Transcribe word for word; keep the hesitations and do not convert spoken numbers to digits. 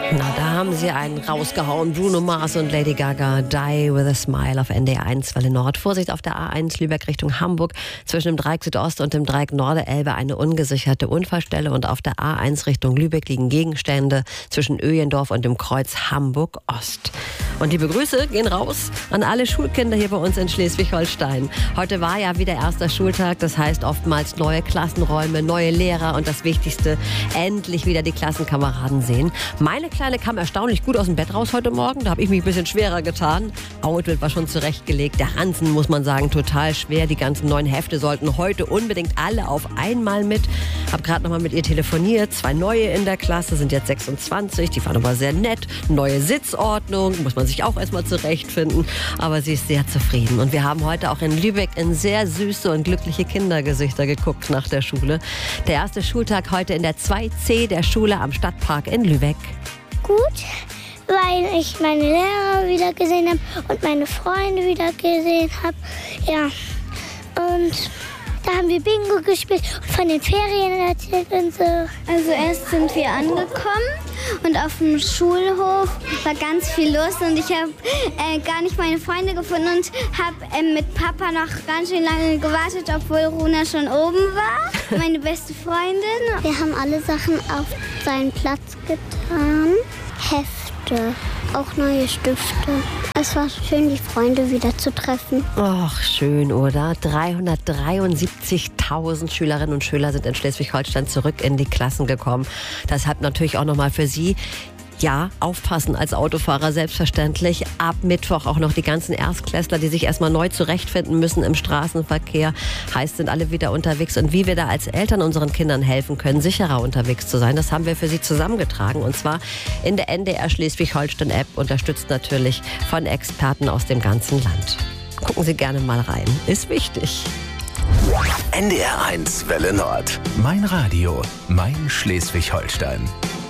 Na, da haben sie einen rausgehauen. Bruno Mars und Lady Gaga, Die with a Smile auf N D R eins Welle Nord. Vorsicht auf der A eins Lübeck Richtung Hamburg. Zwischen dem Dreieck Südost und dem Dreieck Norde-Elbe eine ungesicherte Unfallstelle. Und auf der A eins Richtung Lübeck liegen Gegenstände zwischen Öjendorf und dem Kreuz Hamburg-Ost. Und liebe Grüße gehen raus an alle Schulkinder hier bei uns in Schleswig-Holstein. Heute war ja wieder erster Schultag. Das heißt oftmals neue Klassenräume, neue Lehrer und das Wichtigste, endlich wieder die Klassenkameraden sehen. Meine Kleine kam erstaunlich gut aus dem Bett raus heute Morgen. Da habe ich mich ein bisschen schwerer getan. Outfit war schon zurechtgelegt. Der Ranzen, muss man sagen, total schwer. Die ganzen neuen Hefte sollten heute unbedingt alle auf einmal mit. Habe gerade noch mal mit ihr telefoniert. Zwei neue in der Klasse, sind jetzt sechsundzwanzig. Die waren aber sehr nett. Neue Sitzordnung, muss man sich auch erstmal zurechtfinden. Aber sie ist sehr zufrieden. Und wir haben heute auch in Lübeck in sehr süße und glückliche Kindergesichter geguckt nach der Schule. Der erste Schultag heute in der zwei C der Schule am Stadtpark in Lübeck. Gut, weil ich meine Lehrer wieder gesehen habe und meine Freunde wieder gesehen habe. Ja, und da haben wir Bingo gespielt und von den Ferien erzählt und so. Also erst sind wir angekommen und auf dem Schulhof war ganz viel los und ich habe äh, gar nicht meine Freunde gefunden und habe äh, mit Papa noch ganz schön lange gewartet, obwohl Runa schon oben war, meine beste Freundin. Wir haben alle Sachen auf seinen Platz getan. Hefte, auch neue Stifte. Es war schön, die Freunde wieder zu treffen. Ach, schön, oder? dreihundertdreiundsiebzigtausend Schülerinnen und Schüler sind in Schleswig-Holstein zurück in die Klassen gekommen. Deshalb natürlich auch nochmal für Sie, ja, aufpassen als Autofahrer, selbstverständlich. Ab Mittwoch auch noch die ganzen Erstklässler, die sich erstmal neu zurechtfinden müssen im Straßenverkehr. Heißt, sind alle wieder unterwegs. Und wie wir da als Eltern unseren Kindern helfen können, sicherer unterwegs zu sein, das haben wir für Sie zusammengetragen. Und zwar in der N D R Schleswig-Holstein-App, unterstützt natürlich von Experten aus dem ganzen Land. Gucken Sie gerne mal rein. Ist wichtig. N D R eins Welle Nord. Mein Radio, mein Schleswig-Holstein.